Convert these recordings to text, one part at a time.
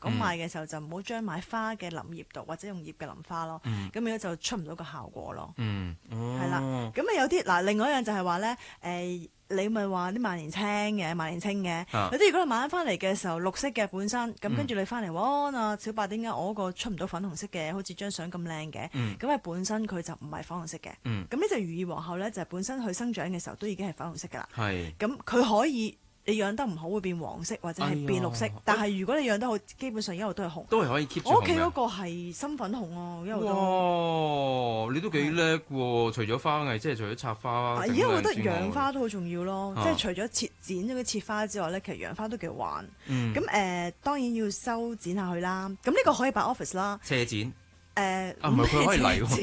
咁買嘅時候就唔好將買花嘅淋葉度，或者用葉嘅淋花咯。咁樣就出唔到個效果咯。係啦。咁有啲嗱，另外一樣就係話咧，你咪話啲萬年青嘅，有啲如果你買翻嚟嘅時候綠色嘅本身，咁跟住你翻嚟話小白點解我嗰個出唔到粉紅色嘅，好似張相咁靚嘅？咁係本身佢就唔係粉紅色嘅。咁呢隻如意皇后咧就係本身佢生長嘅時候都已經係粉紅色㗎啦。咁佢可以。你養得唔好會變黃色或者係變綠色，但係如果你養得好，基本上一路都係紅。 都係可以 keep 住紅嘅。 我屋企嗰個係深粉紅啊，一路都。 哇！你都幾叻喎！除咗花藝，即係除咗插花。 而家我覺得養花都好重要咯，即係除咗剪咗啲切花之外咧，其實養花都幾好玩。咁當然要修剪下去啦。咁呢個可以擺 office 啦。 斜剪。唔係佢可以嚟喎，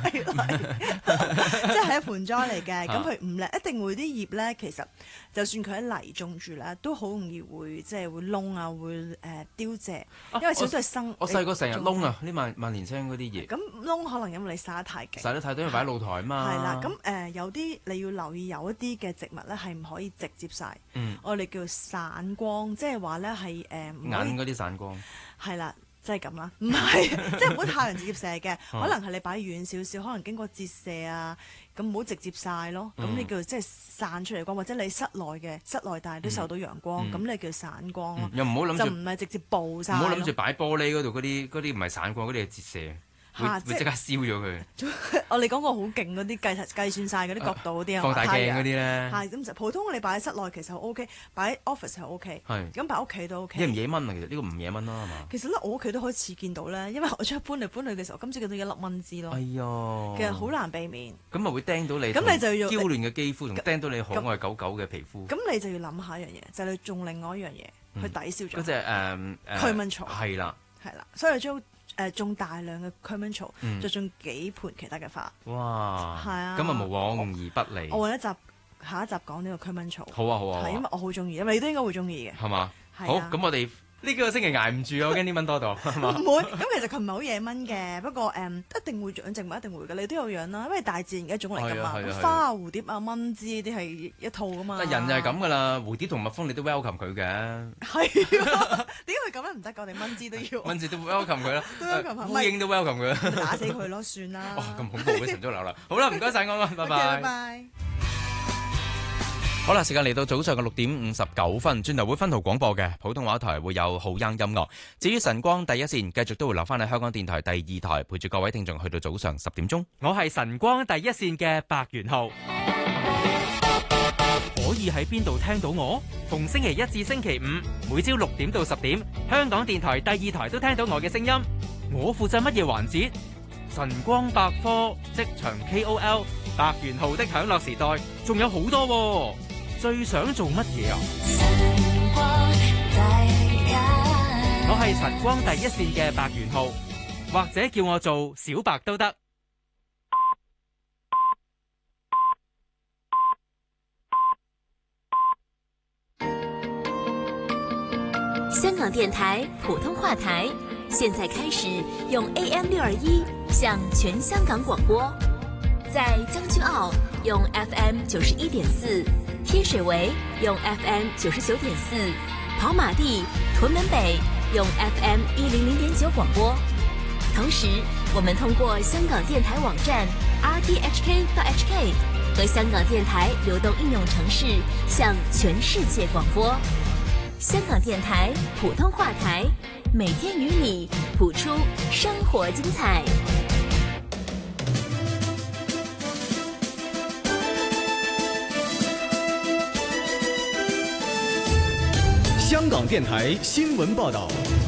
即係一盆栽嚟嘅，咁佢唔叻，一定會啲葉咧。其實就算佢喺泥種住咧，都好容易會即係會燶啊，會凋謝，因為少數係生。 我細個成日燶啊，呢萬年青嗰啲葉。 咁燶可能因為你曬得太勁， 曬得太多，因為擺喺露台嘛。 係啦，咁有啲你要留意，有一啲嘅植物咧係唔可以直接曬，我哋叫散光，即係話咧係眼嗰啲散光。 係啦。即係咁啦，唔係即係唔好太陽直接射嘅，可能係你擺遠少少，可能經過折射啊，咁唔好直接曬咯。咁你叫即係散出嚟光，或者你室內但係都受到陽光，咁你叫散光咯。 又唔好諗住， 就唔係直接暴曬。唔好諗住擺玻璃嗰度嗰啲唔係散光，嗰啲係折射。會即刻燒咗佢。 我哋講過好勁嗰啲計算晒嗰啲角度嗰啲啊， 放大鏡嗰啲咧。 係咁就普通你擺喺室內其實好 OK，擺喺 office 係 OK。係。咁擺屋企都 OK。 惹唔惹蚊啊？其實呢個唔惹蚊啦，係嘛？ 其實咧，我屋企都開始見到咧，因為我將搬嚟搬去嘅時候，今朝見到一粒蚊滋咯。哎呀！其實好難避免。 咁咪會釘到你。咁你就要嬌嫩嘅肌膚，同釘到你可愛狗狗嘅皮膚。 咁你就要諗下一樣嘢，就係你種另外一樣嘢去抵消咗。 嗰隻驅蚊草。 係啦。 係啦，所以將種大量嘅驅蚊草，再種幾盆其他嘅花。 哇！ 係啊， 咁啊無往而不利。 我下一集講呢個驅蚊草。 好啊好啊， 係因為我好中意，因為你都應該會中意嘅。 係嘛？好，咁我哋呢幾個星期捱唔住啊！我驚啲蚊多到，係嘛？ 唔會，咁其實佢唔係好惹蚊嘅，不過一定會養植物，一定會嘅。你都有養啦，因為大自然嘅一種嚟㗎嘛。花啊、蝴蝶啊、蚊滋呢啲係一套㗎嘛。 人就係咁㗎啦，蝴蝶同蜜蜂你都 welcome 佢嘅。 係啊，點解佢咁樣唔得㗎？我哋蚊滋都要。蚊滋都 welcome 佢啦， 都 welcome 烏蠅都 welcome 佢。 打死佢咯，算啦。 哇，咁恐怖嘅陳竹流啦。好啦，唔該晒安安，拜拜。 拜拜。 好啦，時間嚟到早上嘅6:59，轉頭會分途廣播嘅普通話台會有好音樂。至於晨光第一線，繼續都會留翻喺香港電台第2台，陪住各位聽眾去到早上10點鐘。 我係晨光第一線嘅白元浩。可以喺邊度聽到我？逢星期一至星期五，每朝6點到10點，香港電台第2台都聽到我嘅聲音。我負責乜嘢環節？晨光百科、職場 KOL、白元浩的享樂時代，仲有好多喎。最想做乜嘢啊？我係晨光第一線嘅白元浩，或者叫我做小白都得。 香港電台普通話台，現在開始用 AM621 向全香港廣播，在將軍澳用 FM91.4，天水圍用 FM99.4，跑馬地、屯門北用 FM100.9 廣播。同時，我們通過香港電台網站 RTHK.HK 和香港電台流動應用程式向全世界廣播。香港電台普通話台，每天與你譜出生活精彩。 香港電台新聞報道。